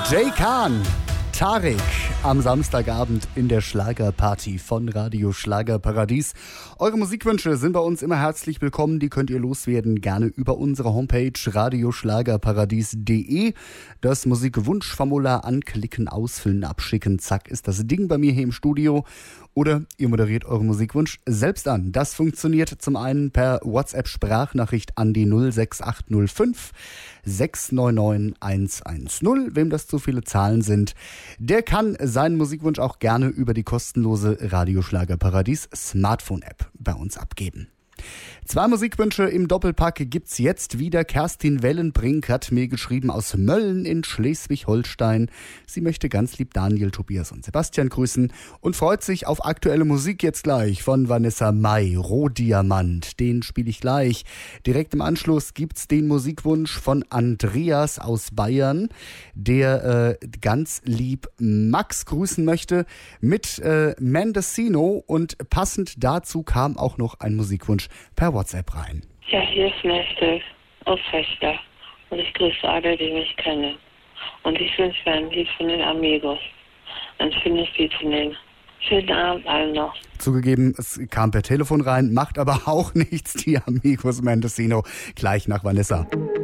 Jay Khan, Tarek am Samstagabend in der Schlagerparty von Radio Schlagerparadies. Eure Musikwünsche sind bei uns immer herzlich willkommen. Die könnt ihr loswerden, gerne über unsere Homepage radioschlagerparadies.de. Das Musikwunschformular anklicken, ausfüllen, abschicken. Zack, ist das Ding bei mir hier im Studio. Oder ihr moderiert euren Musikwunsch selbst an. Das funktioniert zum einen per WhatsApp-Sprachnachricht an die 06805 699 110. Wem das zu viele Zahlen sind, der kann seinen Musikwunsch auch gerne über die kostenlose Radio Schlagerparadies Smartphone-App bei uns abgeben. 2 Musikwünsche im Doppelpack gibt's jetzt wieder. Kerstin Wellenbrink hat mir geschrieben aus Mölln in Schleswig-Holstein. Sie möchte ganz lieb Daniel, Tobias und Sebastian grüßen und freut sich auf aktuelle Musik jetzt gleich von Vanessa Mai, Rohdiamant. Den spiele ich gleich. Direkt im Anschluss gibt's den Musikwunsch von Andreas aus Bayern, der ganz lieb Max grüßen möchte mit Mendocino, und passend dazu kam auch noch ein Musikwunsch per WhatsApp rein. Ja, hier ist Nestor aus Fechter und ich grüße alle, die mich kennen. Und ich wünsche mir ein Lied von den Amigos. Ein schönes Lied von denen. Schönen Abend allen noch. Zugegeben, es kam per Telefon rein, macht aber auch nichts. Die Amigos Mendocino gleich nach Vanessa.